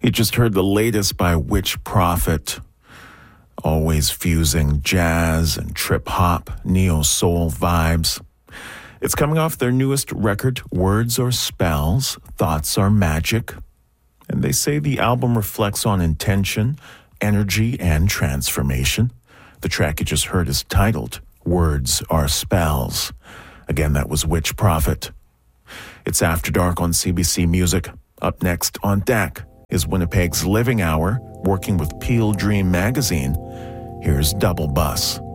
You just heard the latest by Witch Prophet, always fusing jazz and trip-hop, neo-soul vibes. It's coming off their newest record, Words Are Spells, Thoughts Are Magic. And they say the album reflects on intention, energy, and transformation. The track you just heard is titled Words Are Spells. Again, that was Witch Prophet. It's After Dark on CBC Music. Up next on deck is Winnipeg's Living Hour, working with Peel Dream Magazine. Here's Double Bus.